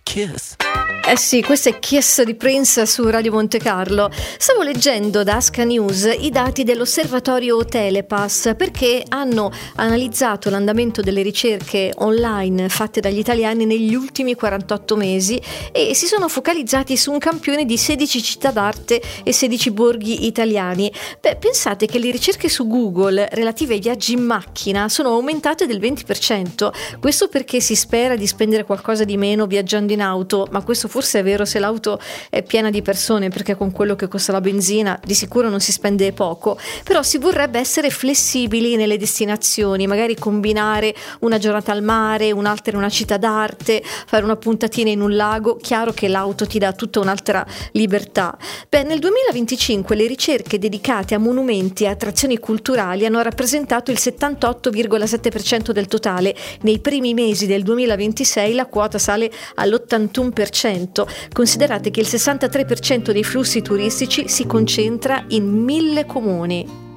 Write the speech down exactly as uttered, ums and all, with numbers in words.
Kiss. Eh sì, questo è Kiss di Prince su Radio Monte Carlo. Stavo leggendo da Asca News i dati dell'osservatorio Telepass, perché hanno analizzato l'andamento delle ricerche online fatte dagli italiani negli ultimi quarantotto mesi e si sono focalizzati su un campione di sedici città d'arte e sedici borghi italiani. Beh, pensate che le ricerche su Google relative ai viaggi in macchina sono aumentate del venti per cento. Questo perché si spera di spendere qualcosa di meno viaggiando in auto, ma questo forse è vero se l'auto è piena di persone, perché con quello che costa la benzina di sicuro non si spende poco. Però si vorrebbe essere flessibili nelle destinazioni, magari combinare una giornata al mare, un'altra in una città d'arte, fare una puntatina in un lago. Chiaro che l'auto ti dà tutta un'altra libertà. Beh, nel duemilaventicinque le ricerche dedicate a monumenti e attrazioni culturali hanno rappresentato il settantotto virgola sette per cento del totale. Nei primi mesi del duemilaventisei la quota sale all'ottantuno per cento. Considerate che il sessantatré per cento dei flussi turistici si concentra in mille comuni.